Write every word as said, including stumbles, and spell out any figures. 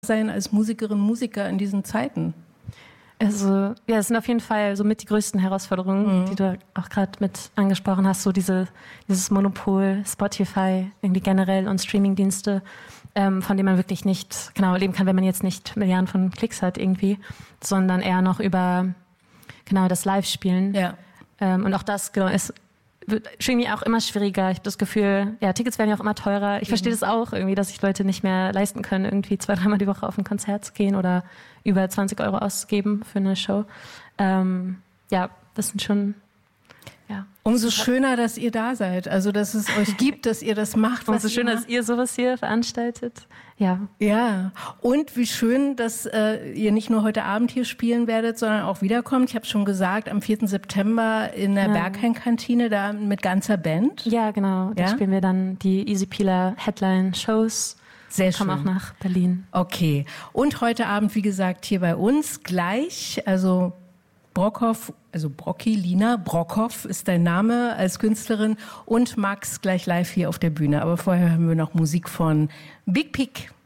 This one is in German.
sein als Musikerin, Musiker in diesen Zeiten? Also, ja, es sind auf jeden Fall so mit die größten Herausforderungen, mhm. die du auch gerade mit angesprochen hast, so diese, dieses Monopol, Spotify, irgendwie generell und Streamingdienste, ähm, von denen man wirklich nicht genau leben kann, wenn man jetzt nicht Milliarden von Klicks hat irgendwie, sondern eher noch über genau das Live-Spielen. Ja. Ähm, und auch das genau ist wird irgendwie auch immer schwieriger. Ich habe das Gefühl, ja, Tickets werden ja auch immer teurer. Ich mhm. verstehe das auch irgendwie, dass sich Leute nicht mehr leisten können, irgendwie zwei, dreimal die Woche auf ein Konzert zu gehen oder über zwanzig Euro auszugeben für eine Show. Ähm, ja, das sind schon, ja. Umso schöner, dass ihr da seid. Also, dass es euch gibt, dass ihr das macht. Umso schöner, dass ihr sowas hier veranstaltet. Ja. Ja. Und wie schön, dass äh, ihr nicht nur heute Abend hier spielen werdet, sondern auch wiederkommt. Ich habe schon gesagt, am vierten September in der ja. Berghain-Kantine, da mit ganzer Band. Ja, genau. Da ja? spielen wir dann die Easy Peeler Headline-Shows. Sehr schön. Kommen auch nach Berlin. Okay. Und heute Abend, wie gesagt, hier bei uns gleich, also Brockhoff, also Brocki, Lina Brockhoff ist dein Name als Künstlerin und Max gleich live hier auf der Bühne. Aber vorher hören wir noch Musik von Big Pig.